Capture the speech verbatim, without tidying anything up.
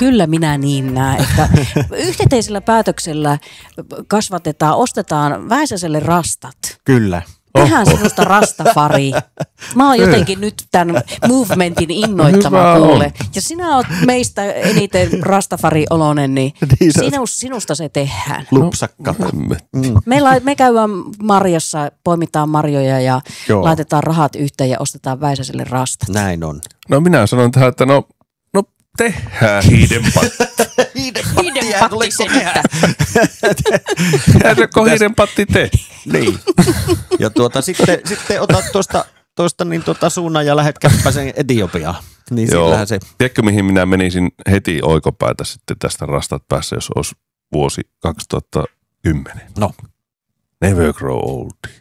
kyllä minä niin näen, että yhteisellä päätöksellä kasvatetaan, ostetaan Väisäselle rastat. Kyllä. Tehdään sinusta rastafari. Mä oon jotenkin nyt tämän movementin innoittama kuule. Ja sinä oot meistä eniten rastafari-olonen, niin sinus, sinusta se tehdään. Lupsakka. Mm. Me, me käydään marjassa, poimitaan marjoja ja Joo. laitetaan rahat yhteen ja ostetaan Väisäselle rastat. Näin on. No minä sanon tähän, että no, no tehdään hiidenpatti. Hiidenpatti selittää. Tehdäänkö hiidenpatti te? Niin. Ja tuota sitten, sitten otat tuosta tuosta niin tuota suunnan ja lähdet käppäsen Etiopiaan. Niin sillähän se. Tiedätkö mihin minä menisin heti oikopäätä sitten tästä rastat päässä, jos olisi vuosi kaksituhattakymmenen? No. Never grow old.